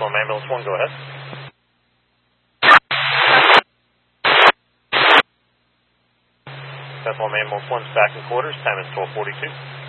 Bethlehem Ambulance 1, go ahead. Bethlehem Ambulance 1's back in quarters, time is 12:42.